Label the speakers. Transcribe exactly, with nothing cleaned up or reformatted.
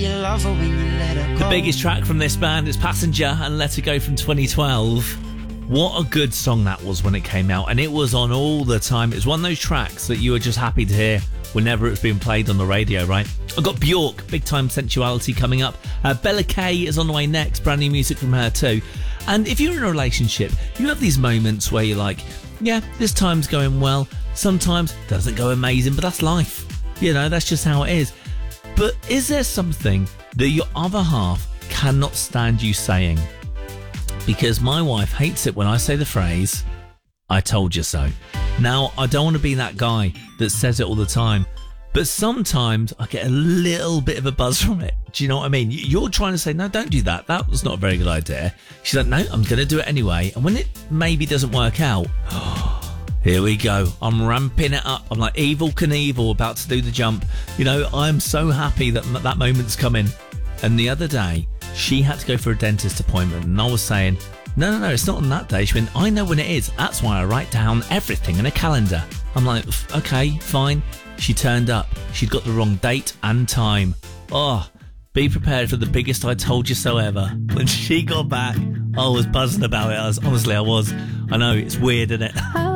Speaker 1: you love her when you let her go.
Speaker 2: The biggest track from this band is Passenger and Let Her Go from twenty twelve. What a good song that was when it came out, and it was on all the time. It was one of those tracks that you were just happy to hear whenever it's being played on the radio, right? I've got Bjork, Big Time Sensuality, coming up. Uh, Bella Kay is on the way next, brand new music from her too. And if you're in a relationship, you have these moments where you're like, yeah, this time's going well. Sometimes it doesn't go amazing, but that's life. You know, that's just how it is. But is there something that your other half cannot stand you saying? Because my wife hates it when I say the phrase, I told you so. Now, I don't want to be that guy that says it all the time, but sometimes I get a little bit of a buzz from it. Do you know what I mean? You're trying to say, no, don't do that. That was not a very good idea. She's like, no, I'm going to do it anyway. And when it maybe doesn't work out, here we go. I'm ramping it up. I'm like Evel Knievel about to do the jump. You know, I'm so happy that that moment's coming. And the other day, she had to go for a dentist appointment, and I was saying, no, no, no, it's not on that day. She went, I know when it is. That's why I write down everything in a calendar. I'm like, okay, fine. She turned up. She'd got the wrong date and time. Oh, be prepared for the biggest I told you so ever. When she got back, I was buzzing about it. I was, honestly, I was. I know, it's weird, isn't it?